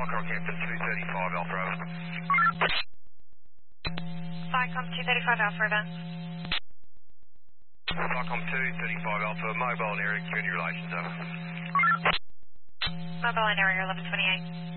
Rockhampton 235 Alpha over. Vicom 235 Alpha, over. Vicom 235 Alpha, mobile and area, community relations over. Mobile and area 1128.